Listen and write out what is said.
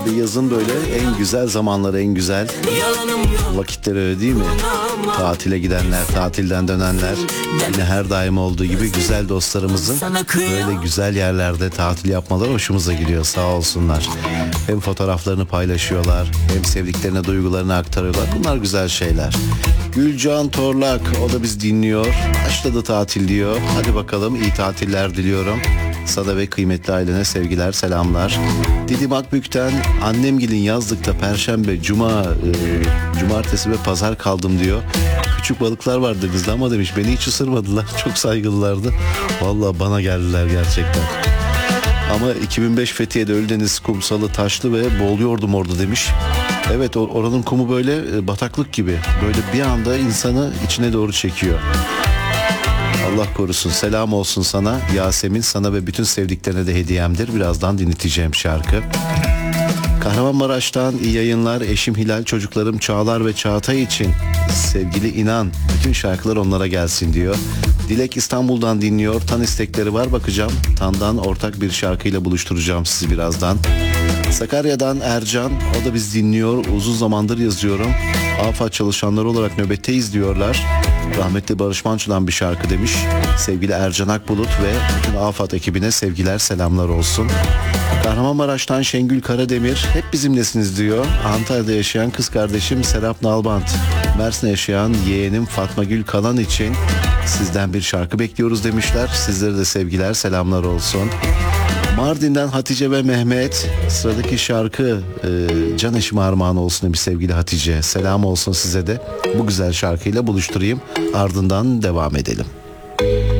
Tabii yazın böyle en güzel zamanları, en güzel vakitler, öyle değil mi? Tatile gidenler, tatilden dönenler, yine her daim olduğu gibi güzel dostlarımızın böyle güzel yerlerde tatil yapmaları hoşumuza gidiyor, sağ olsunlar. Hem fotoğraflarını paylaşıyorlar, hem sevdiklerine duygularını aktarıyorlar. Bunlar güzel şeyler. Gülcan Torlak, o da biz dinliyor. Başladı tatil diyor. Hadi bakalım, iyi tatiller diliyorum. Sana ve kıymetli ailene sevgiler, selamlar. Didim Akbük'ten annemgilin yazlıkta perşembe, cumartesi ve pazar kaldım diyor. Küçük balıklar vardı bizde ama demiş, beni hiç ısırmadılar. Çok saygılılardı. Vallahi bana geldiler gerçekten. Ama 2005 Fethiye'de Ölüdeniz kumsalı, taşlı ve boğuluyordum orada demiş. Evet, oranın kumu böyle bataklık gibi. Böyle bir anda insanı içine doğru çekiyor. Allah korusun. Selam olsun sana Yasemin, sana ve bütün sevdiklerine de hediyemdir. Birazdan dinleteceğim şarkı. Kahramanmaraş'tan iyi yayınlar. Eşim Hilal, çocuklarım Çağlar ve Çağatay için sevgili inan, bütün şarkılar onlara gelsin diyor. Dilek İstanbul'dan dinliyor. Tan istekleri var, bakacağım. Tan'dan ortak bir şarkıyla buluşturacağım sizi birazdan. Sakarya'dan Ercan, o da biz dinliyor. Uzun zamandır yazıyorum. AFAD çalışanları olarak nöbetteyiz diyorlar. Rahmetli Barış Manço'dan bir şarkı demiş. Sevgili Ercan Akbulut ve bütün AFAD ekibine sevgiler, selamlar olsun. Kahramanmaraş'tan Şengül Karademir, hep bizimlesiniz diyor. Antalya'da yaşayan kız kardeşim Serap Nalbant, Mersin'de yaşayan yeğenim Fatma Gül Kalan için sizden bir şarkı bekliyoruz demişler. Sizlere de sevgiler, selamlar olsun. Mardin'den Hatice ve Mehmet, sıradaki şarkı can eşime armağan olsun demiş sevgili Hatice. Selam olsun size de. Bu güzel şarkıyla buluşturayım, ardından devam edelim.